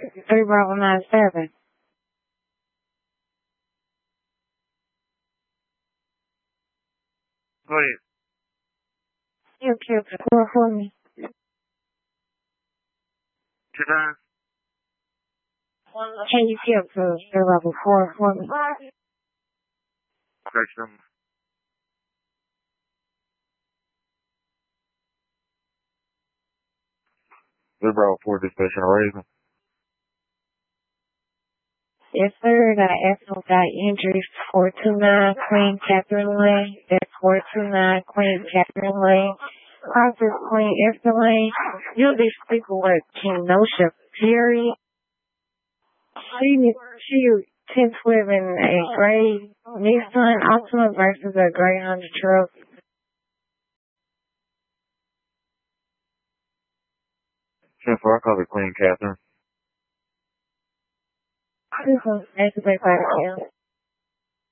3 Bravo 97. Go ahead. You kept the score for me. 2 times. Can you keep the 3 Bravo 4 for me? Correct number. Bravo 4 dispatch on Raven. Yes, sir. Got Ethel, got injuries. 429 Queen Catherine Lane. That's 429 Queen Catherine Lane. Process Queen Esther Lane. You'll be speaking with Kenosha Perry. She 10th living a gray Nissan Altima versus a gray Honda truck. 10-4, I call it Queen Catherine. This one's activated by the